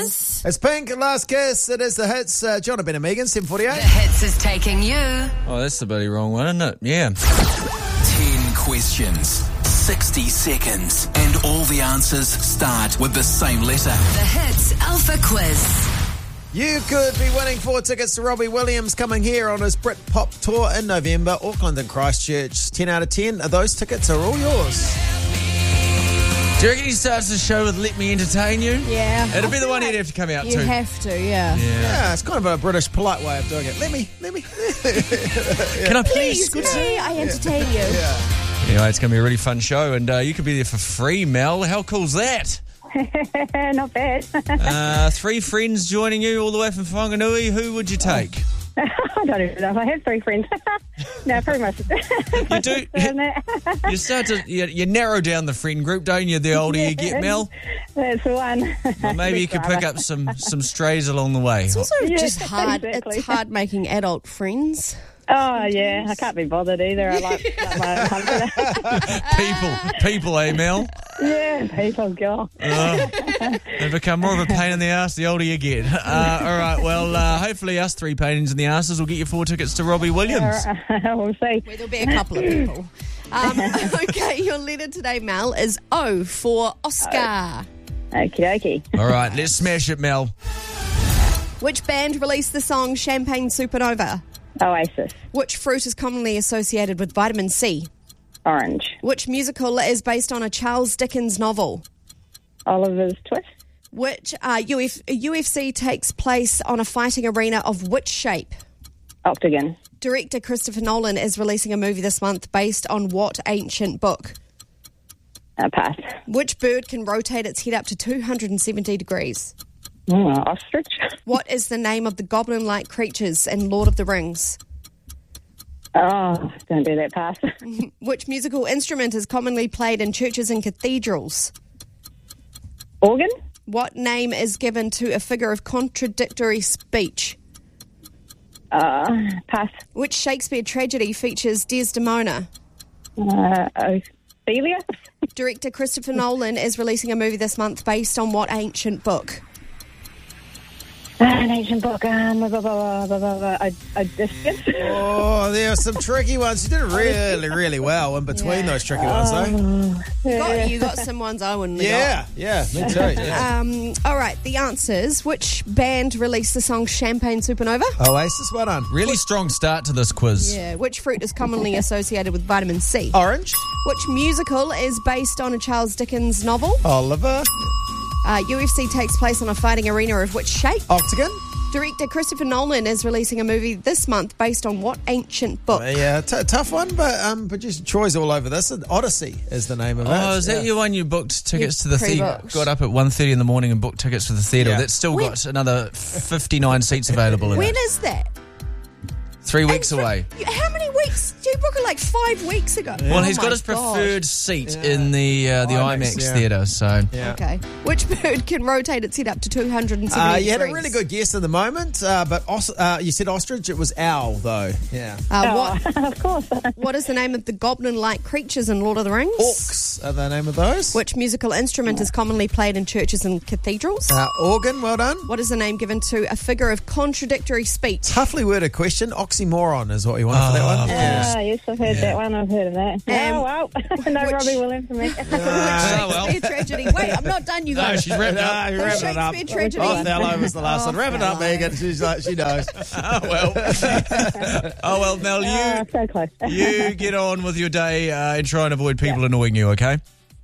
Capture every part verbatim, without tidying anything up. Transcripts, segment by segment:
is... It's Pink, Last Kiss. It is the hits. Uh, John and Ben and Megan, seven forty-eight. The hits is taking you. Oh, that's the bloody wrong one, isn't it? Yeah. Ten questions, sixty seconds, and all the answers start with the same letter. The hits Alpha Quiz. You could be winning four tickets to Robbie Williams coming here on his Brit Pop Tour in November, Auckland and Christchurch. ten out of ten. Those tickets are all yours. Do you reckon he starts the show with Let Me Entertain You? Yeah. It'll be the one he'd have to come out You to. have to, yeah. Yeah. Yeah, it's kind of a British polite way of doing it. Let me, let me. Can I please? Please, may I entertain you? Yeah. Anyway, it's going to be a really fun show, and uh, you could be there for free, Mel. How cool's that? Not bad. uh, three friends joining you all the way from Whanganui. Who would you take? I don't even know if I have three friends. No, pretty much. You do. You start to you, you narrow down the friend group, don't you? The older you get, Mel. That's the one. Well, maybe you could pick up some some strays along the way. It's also Yeah, just hard. exactly. It's hard making adult friends. Oh, yeah. I can't be bothered either. I like, like my own company. People, people, eh, Mel? Yeah, people go. Uh, they become more of a pain in the ass the older you get. Uh, all right, well, uh, hopefully us three pains in the asses will get you four tickets to Robbie Williams. We'll see. Where there'll be a couple of people. Um, okay, your letter today, Mel, is O for Oscar. Okie dokie. All right, let's smash it, Mel. Which band released the song Champagne Supernova? Oasis. Which fruit is commonly associated with vitamin C? Orange. Which musical is based on a Charles Dickens novel? Oliver's Twist. Which uh, Uf- U F C takes place on a fighting arena of which shape? Octagon. Director Christopher Nolan is releasing a movie this month based on what ancient book? Uh, pass. Which bird can rotate its head up to two hundred seventy degrees? Oh, ostrich. What is the name of the goblin-like creatures in Lord of the Rings? Oh, don't do that, pass. Which musical instrument is commonly played in churches and cathedrals? Organ. What name is given to a figure of contradictory speech? Uh, pass. Which Shakespeare tragedy features Desdemona? Uh, Ophelia. Director Christopher Nolan is releasing a movie this month based on what ancient book? Uh, an ancient book. Um, blah, blah, blah, blah, blah, blah. Odysseus. Oh, there are some tricky ones. You did really, really well in between Yeah. those tricky ones, though. You got, you got some ones I wouldn't have Yeah, yeah, me too. Yeah. Um, all right, the answers. Which band released the song Champagne Supernova? Oasis, well done. Really strong start to this quiz. Yeah. Which fruit is commonly associated with vitamin C? Orange, Which musical is based on a Charles Dickens novel? Oliver, Uh, U F C takes place on a fighting arena of which shape? Octagon. Director Christopher Nolan is releasing a movie this month based on what ancient book? Yeah, t- tough one, but um, producer Troy's all over this. Odyssey is the name of it. Oh, is that Yeah. your one you booked tickets You to the theatre? pre-booked. Got up at one thirty in the morning and booked tickets for the theatre. Yeah. That's still When- got another fifty-nine seats available in When it. is that? Three weeks And for- away. you- How many weeks? You booked it like five weeks ago. Well, Oh he's my got his God. preferred seat Yeah. in the uh, the IMAX, IMAX, yeah. theatre, so... Yeah. Okay. Which bird can rotate its head up to two hundred seventy Uh, you had a degrees? really good guess at the moment, uh, but os- uh, you said ostrich. It was owl, though. Yeah. Uh, Oh, what, of course. what is the name of the goblin-like creatures in Lord of the Rings? Orcs are the name of those. Which musical instrument is commonly played in churches and cathedrals? Uh, organ, well done. What is the name given to a figure of contradictory speech? Toughly worded question. Oxymoron is what you want for that one. Oh, Yeah. Ah, yes, I've heard that one. I've heard of that. Um, oh, well. no which- Robbie Williams for me. Oh, well. Shakespeare tragedy. Wait, I'm not done, you No, guys. she's wrapped No, up. you're The wrapping it up. Shakespeare tragedy. Othello was the last Oh, one. Wrap it up, Othello. Megan. She's like, she knows. Oh, well. oh, well, Mel, you... Oh, so close. You get on with your day uh, and try and avoid people annoying you, okay?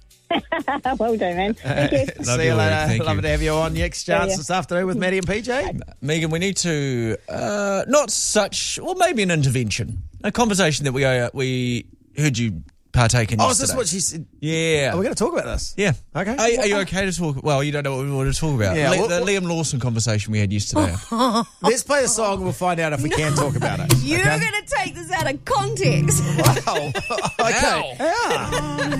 Well done, man. Thank you. Love See you your work, later. thank Love you. to have you on next chance ya. this afternoon with Maddie and P J. Megan, we need to, uh, not such, or maybe an intervention, a conversation that we uh, we heard you partake in Oh, is yesterday. this what she said? Yeah. Are we going to talk about this? Yeah. Okay. Are, are you okay to talk? Well, you don't know what we want to talk about. Yeah, Le- what- the what- Liam Lawson conversation we had yesterday. Let's play a song and we'll find out if we can talk about it. You're okay? going to take this out of context. Oh, okay. Yeah.